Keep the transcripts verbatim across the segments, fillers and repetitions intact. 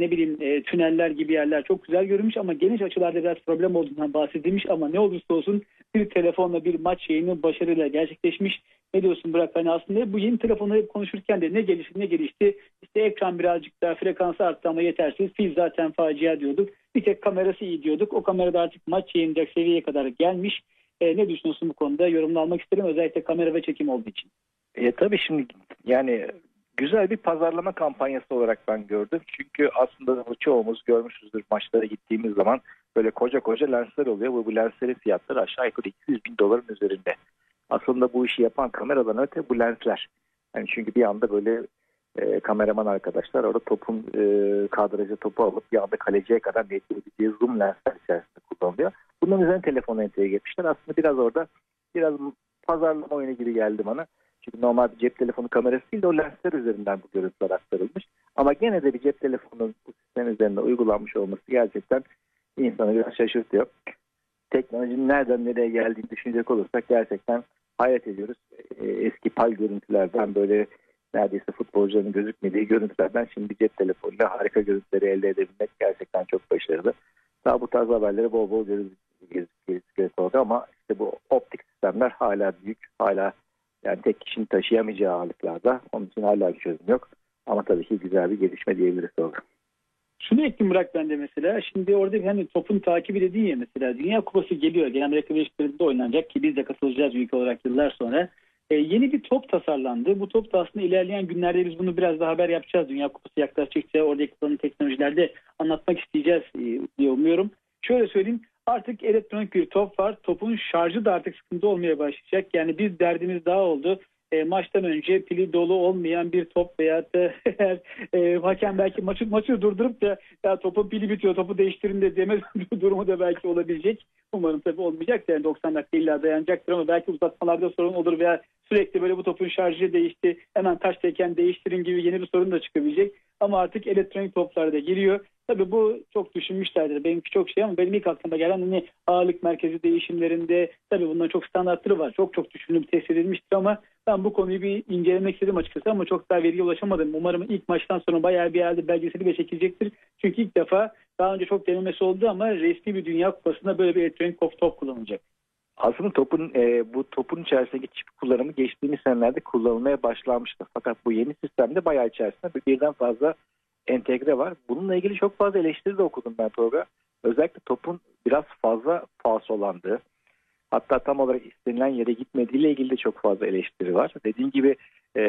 ne bileyim e, tüneller gibi yerler çok güzel görünmüş ama geniş açılarda biraz problem olduğundan bahsedilmiş ama ne olursa olsun bir telefonla bir maç yayını başarıyla gerçekleşmiş. Ne diyorsun Burak? Hani aslında bu yeni telefonları konuşurken de ne gelişti ne gelişti. İşte ekran birazcık daha frekansı arttı ama yetersiz. Pil zaten facia diyorduk. Bir tek kamerası iyi diyorduk. O kamerada artık maç yayınlayacak seviyeye kadar gelmiş. E, ne düşünüyorsun bu konuda? Yorumunu almak isterim. Özellikle kamera ve çekim olduğu için. E, tabii şimdi yani güzel bir pazarlama kampanyası olarak ben gördüm. Çünkü aslında çoğumuz görmüşüzdür maçlara gittiğimiz zaman böyle koca koca lensler oluyor. Bu, bu lenslerin fiyatları aşağı yukarı iki yüz bin doların üzerinde. Aslında bu işi yapan kameradan öte bu lensler. Yani çünkü bir anda böyle e, kameraman arkadaşlar orada topun e, kadraja topu alıp bir anda kaleciye kadar netleyebildiği zoom lensler içerisinde kullanılıyor. Bunların üzerine telefonu entegre etmişler. Aslında biraz orada biraz pazarlama oyunu gibi geldi bana. Çünkü normal bir cep telefonu kamerası değil de o lensler üzerinden bu görüntüler aktarılmış. Ama gene de bir cep telefonunun bu sistem üzerinde uygulanmış olması gerçekten insanı biraz şaşırtıyor. Teknolojinin nereden nereye geldiğini düşünecek olursak gerçekten hayret ediyoruz. Eski pal görüntülerden böyle neredeyse futbolcuların gözükmediği görüntülerden şimdi cep telefonuyla harika görüntüleri elde edebilmek gerçekten çok başarılı. Daha bu tarz haberleri bol bol görürüz ama işte bu optik sistemler hala büyük, hala yani tek kişinin taşıyamayacağı ağırlıklarda. Onun için hala bir çözüm yok. Ama tabii ki güzel bir gelişme diyebiliriz sonra. Şunu ektim Burak ben de mesela. Şimdi orada hani topun takibi dediğin ya mesela. Dünya Kupası geliyor. Genel Amerika Birleşik Devletleri'nde oynanacak ki biz de katılacağız ülke olarak yıllar sonra. Ee, yeni bir top tasarlandı. Bu top da aslında ilerleyen günlerde biz bunu biraz daha haber yapacağız. Dünya Kupası yaklaştıkça oradaki kullanılan teknolojilerde anlatmak isteyeceğiz e, diye umuyorum. Şöyle söyleyeyim. Artık elektronik bir top var. Topun şarjı da artık sıkıntı olmaya başlayacak. Yani bir derdimiz daha oldu. E, maçtan önce pili dolu olmayan bir top veya da eğer e, hakem belki maçı maçı durdurup da ya topun pili bitiyor, topu değiştirin de deme durumu da belki olabilecek. Umarım tabii olmayacak. Yani doksan dakika illa dayanacaktır ama belki uzatmalarda sorun olur veya sürekli böyle bu topun şarjı değişti, hemen taştayken değiştirin gibi yeni bir sorun da çıkabilecek. Ama artık elektronik toplar da geliyor. Tabii bu çok düşünmüşlerdir. Benimki çok şey ama benim ilk aklıma gelen hani ağırlık merkezi değişimlerinde tabii bunların çok standartları var. Çok çok düşünülüp test edilmiştir ama ben bu konuyu bir incelemek istedim açıkçası ama çok daha veriye ulaşamadım. Umarım ilk maçtan sonra bayağı bir yerde belgeseli de çekilecektir. Çünkü ilk defa daha önce çok denemesi oldu ama resmi bir Dünya Kupası'nda böyle bir elektronik top, top kullanılacak. Aslında topun e, bu topun içerisindeki çip kullanımı geçtiğimiz senelerde kullanılmaya başlanmıştı. Fakat bu yeni sistemde bayağı içerisinde birden fazla entegre var. Bununla ilgili çok fazla eleştiri de okudum ben Tolga. Özellikle topun biraz fazla falsolandığı, hatta tam olarak istenilen yere gitmediğiyle ilgili de çok fazla eleştiri var. Dediğim gibi e,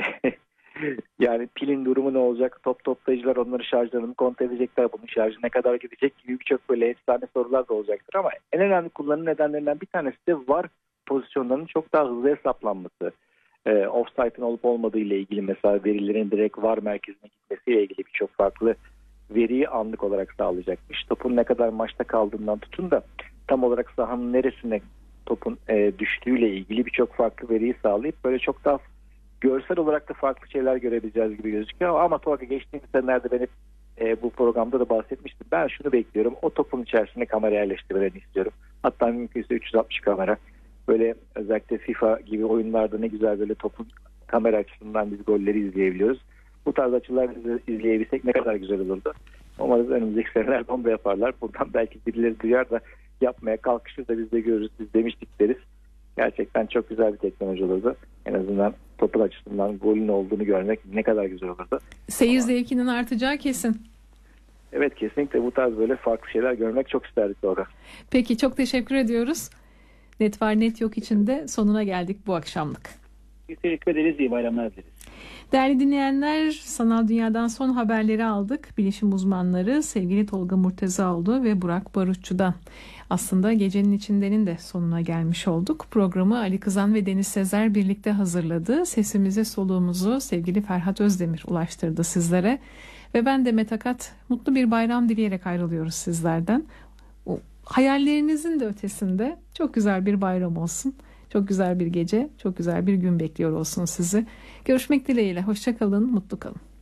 yani pilin durumu ne olacak? Top toplayıcılar onları şarjlarını kontrol edecekler. Bunun şarjı ne kadar gidecek gibi birçok böyle efsane sorular da olacaktır. Ama en önemli kullanım nedenlerinden bir tanesi de var pozisyonlarının çok daha hızlı hesaplanması. E, offside'ın olup olmadığı ile ilgili mesela verilerin direkt var merkezine gitmesiyle ilgili birçok farklı veriyi anlık olarak sağlayacakmış. Topun ne kadar maçta kaldığından tutun da tam olarak sahanın neresine topun e, düştüğüyle ilgili birçok farklı veriyi sağlayıp böyle çok daha görsel olarak da farklı şeyler görebileceğiz gibi gözüküyor. Ama Tolga geçtiğimiz senelerde ben hep e, bu programda da bahsetmiştim. Ben şunu bekliyorum. O topun içerisine kamera yerleştirmelerini istiyorum. Hatta mümkünse üç yüz altmış kamera. Böyle özellikle FIFA gibi oyunlarda ne güzel böyle topun kamera açısından biz golleri izleyebiliyoruz. Bu tarz açılar izleyebilsek ne kadar güzel olurdu. Umarız önümüzdeki senelerde onu da yaparlar. Buradan belki birileri duyar da yapmaya kalkışır da biz de görürüz. Biz demiştik deriz. Gerçekten çok güzel bir teknoloji olurdu. En azından topun açısından golün olduğunu görmek ne kadar güzel olurdu. Seyir Ama, zevkinin artacağı kesin. Evet, kesinlikle bu tarz böyle farklı şeyler görmek çok isterdik orada. Peki, çok teşekkür ediyoruz. Net var net yok için de sonuna geldik bu akşamlık. Teşekkür ederiz. İyi bayramlar dileriz. Değerli dinleyenler, sanal dünyadan son haberleri aldık. Bilişim uzmanları sevgili Tolga Murtezaoğlu ve Burak Barutçu'dan. Aslında gecenin içindenin de sonuna gelmiş olduk. Programı Ali Kızan ve Deniz Sezer birlikte hazırladı. Sesimize soluğumuzu sevgili Ferhat Özdemir ulaştırdı sizlere. Ve ben Demet Akat, mutlu bir bayram dileyerek ayrılıyoruz sizlerden. O hayallerinizin de ötesinde çok güzel bir bayram olsun. Çok güzel bir gece, çok güzel bir gün bekliyor olsun sizi. Görüşmek dileğiyle. Hoşça kalın, mutlu kalın.